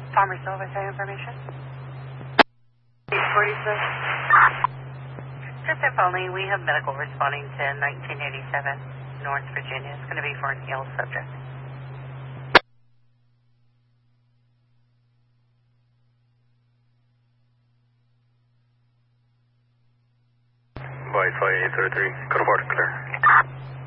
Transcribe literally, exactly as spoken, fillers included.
Farmer Silva, say information. eight forty-six. Just if only, we have medical responding to nineteen eighty-seven North Virginia. It's going to be for an ill subject. White five eight thirty-three, go to board, clear.